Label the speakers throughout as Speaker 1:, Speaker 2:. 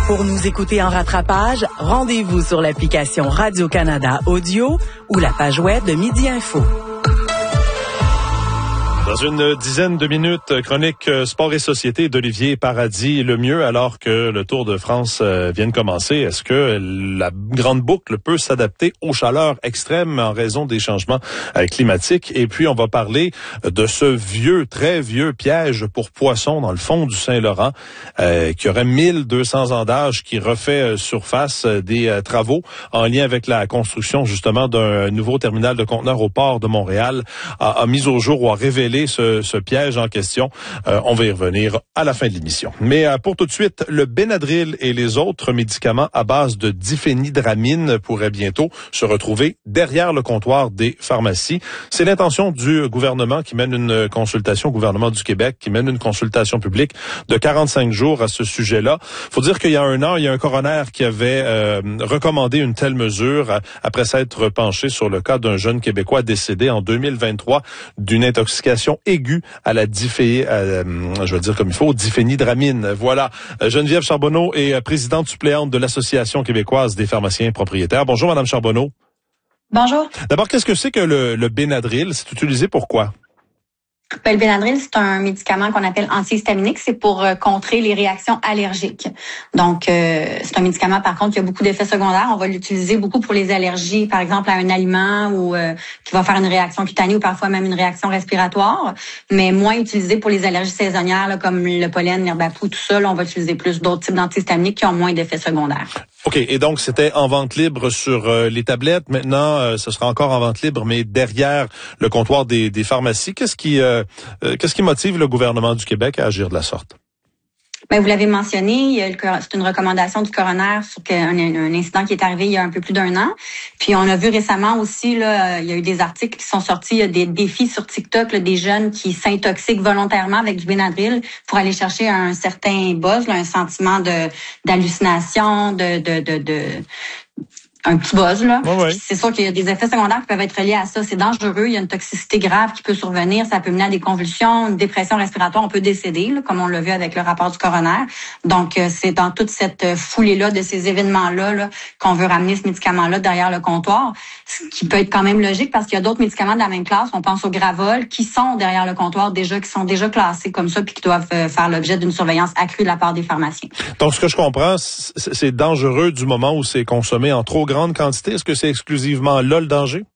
Speaker 1: Pour nous écouter en rattrapage, rendez-vous sur l'application Radio-Canada Audio ou la page web de Midi Info.
Speaker 2: Dans une dizaine de minutes, chronique Sport et Société d'Olivier Paradis. Le mieux, alors que le Tour de France vient de commencer, est-ce que la grande boucle peut s'adapter aux chaleurs extrêmes en raison des changements climatiques? Et puis, on va parler de ce très vieux piège pour poissons dans le fond du Saint-Laurent, qui aurait 1200 ans d'âge, qui refait surface des travaux en lien avec la construction, justement, d'un nouveau terminal de conteneurs au port de Montréal, a mis au jour ou a révélé ce piège en question. On va y revenir à la fin de l'émission. Mais pour tout de suite, le Benadryl et les autres médicaments à base de diphénhydramine pourraient bientôt se retrouver derrière le comptoir des pharmacies. C'est l'intention du gouvernement qui mène une consultation, gouvernement du Québec, qui mène une consultation publique de 45 jours à ce sujet-là. Faut dire qu'il y a un an, il y a un coroner qui avait recommandé une telle mesure après s'être penché sur le cas d'un jeune Québécois décédé en 2023 d'une intoxication aiguë à la diphénhydramine. Voilà. Geneviève Charbonneau est présidente suppléante de l'Association québécoise des pharmaciens propriétaires. Bonjour, Madame Charbonneau.
Speaker 3: Bonjour.
Speaker 2: D'abord, qu'est-ce que c'est que le Benadryl? C'est utilisé pour quoi?
Speaker 3: Le Benadryl, c'est un médicament qu'on appelle antihistaminique. C'est pour contrer les réactions allergiques. Donc, c'est un médicament, par contre, qui a beaucoup d'effets secondaires. On va l'utiliser beaucoup pour les allergies, par exemple, à un aliment ou qui va faire une réaction cutanée ou parfois même une réaction respiratoire, mais moins utilisé pour les allergies saisonnières, là, comme le pollen, l'herbe à poux, tout ça. Là, on va utiliser plus d'autres types d'antihistaminiques qui ont moins d'effets secondaires.
Speaker 2: OK. Et donc, c'était en vente libre sur les tablettes. Maintenant, ce sera encore en vente libre, mais derrière le comptoir des pharmacies. Qu'est-ce qui motive le gouvernement du Québec à agir de la sorte?
Speaker 3: Ben, vous l'avez mentionné, c'est une recommandation du coroner sur un incident qui est arrivé il y a un peu plus d'un an. Puis on a vu récemment aussi, là, il y a eu des articles qui sont sortis, il y a des défis sur TikTok, là, des jeunes qui s'intoxiquent volontairement avec du Benadryl pour aller chercher un certain buzz, là, un sentiment d'hallucination, un petit buzz, là.
Speaker 2: Ouais.
Speaker 3: C'est sûr qu'il y a des effets secondaires qui peuvent être liés à ça. C'est dangereux. Il y a une toxicité grave qui peut survenir. Ça peut mener à des convulsions, une dépression respiratoire. On peut décéder, là, comme on l'a vu avec le rapport du coroner. Donc, c'est dans toute cette foulée-là de ces événements-là là, qu'on veut ramener ce médicament-là derrière le comptoir. Ce qui peut être quand même logique parce qu'il y a d'autres médicaments de la même classe. On pense au Gravol qui sont derrière le comptoir déjà, qui sont déjà classés comme ça puis qui doivent faire l'objet d'une surveillance accrue de la part des pharmaciens.
Speaker 2: Donc, ce que je comprends, c'est dangereux du moment où c'est consommé en trop grande quantité. Est-ce que c'est exclusivement là le danger?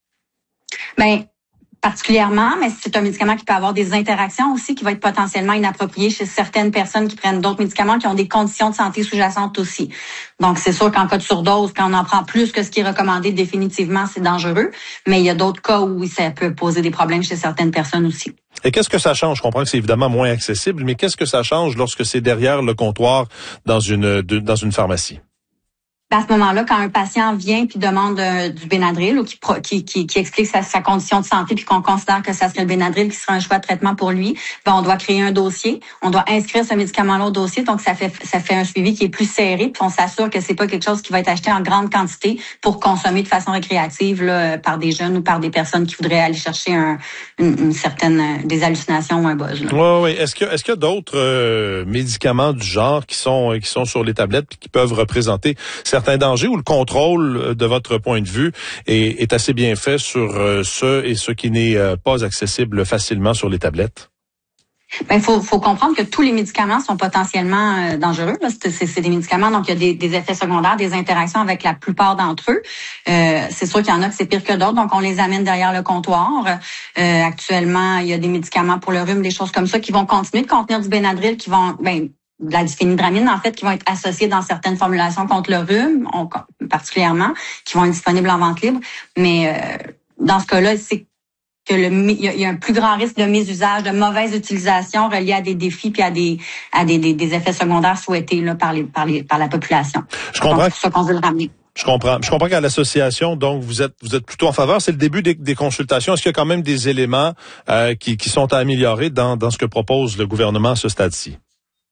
Speaker 3: Ben, particulièrement, mais c'est un médicament qui peut avoir des interactions aussi qui va être potentiellement inappropriées chez certaines personnes qui prennent d'autres médicaments qui ont des conditions de santé sous-jacentes aussi. Donc, c'est sûr qu'en cas de surdose, quand on en prend plus que ce qui est recommandé, définitivement, c'est dangereux. Mais il y a d'autres cas où ça peut poser des problèmes chez certaines personnes aussi.
Speaker 2: Et qu'est-ce que ça change? Je comprends que c'est évidemment moins accessible, mais qu'est-ce que ça change lorsque c'est derrière le comptoir dans une pharmacie?
Speaker 3: À ce moment-là, quand un patient vient puis demande du Benadryl ou qui explique sa condition de santé puis qu'on considère que ça serait le Benadryl qui serait un choix de traitement pour lui, ben on doit créer un dossier, on doit inscrire ce médicament-là au dossier, donc ça fait un suivi qui est plus serré puis on s'assure que c'est pas quelque chose qui va être acheté en grande quantité pour consommer de façon récréative là, par des jeunes ou par des personnes qui voudraient aller chercher une certaine des hallucinations ou un buzz.
Speaker 2: Oui. Est-ce qu'il y a d'autres médicaments du genre qui sont sur les tablettes puis qui peuvent représenter certains dangers ou le contrôle de votre point de vue est assez bien fait sur ce qui n'est pas accessible facilement sur les tablettes?
Speaker 3: Ben, faut comprendre que tous les médicaments sont potentiellement dangereux. Là. C'est des médicaments, donc il y a des effets secondaires, des interactions avec la plupart d'entre eux. C'est sûr qu'il y en a que c'est pire que d'autres, donc on les amène derrière le comptoir. Actuellement, il y a des médicaments pour le rhume, des choses comme ça qui vont continuer de contenir du Benadryl, qui vont de la diphénhydramine, en fait, qui vont être associées dans certaines formulations contre le rhume, particulièrement, qui vont être disponibles en vente libre. Mais dans ce cas-là, c'est que il y a un plus grand risque de mésusage, de mauvaise utilisation reliée à des défis puis à des effets secondaires souhaités là, par la population.
Speaker 2: Je comprends.
Speaker 3: C'est ça qu'on veut le ramener.
Speaker 2: Je comprends qu'à l'association, donc vous êtes plutôt en faveur. C'est le début des consultations. Est-ce qu'il y a quand même des éléments qui sont à améliorer dans ce que propose le gouvernement à ce stade-ci?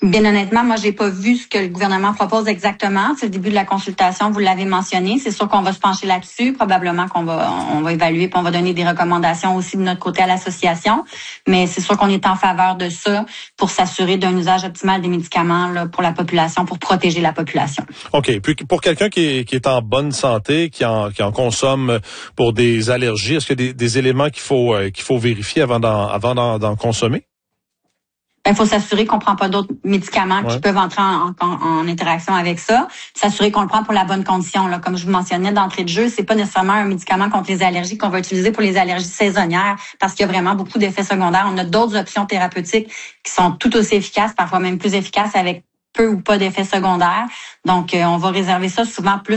Speaker 3: Bien honnêtement, moi, j'ai pas vu ce que le gouvernement propose exactement. C'est le début de la consultation, vous l'avez mentionné. C'est sûr qu'on va se pencher là-dessus. Probablement qu'on va évaluer puis on va donner des recommandations aussi de notre côté à l'association. Mais c'est sûr qu'on est en faveur de ça pour s'assurer d'un usage optimal des médicaments là, pour la population, pour protéger la population.
Speaker 2: OK. Puis pour quelqu'un qui est en bonne santé, qui en consomme pour des allergies, est-ce qu'il y a des éléments qu'il faut vérifier avant d'en consommer?
Speaker 3: Il faut s'assurer qu'on prend pas d'autres médicaments qui peuvent entrer en interaction avec ça. S'assurer qu'on le prend pour la bonne condition. Là. Comme je vous mentionnais d'entrée de jeu, c'est pas nécessairement un médicament contre les allergies qu'on va utiliser pour les allergies saisonnières parce qu'il y a vraiment beaucoup d'effets secondaires. On a d'autres options thérapeutiques qui sont tout aussi efficaces, parfois même plus efficaces avec peu ou pas d'effets secondaires. Donc, on va réserver ça souvent plus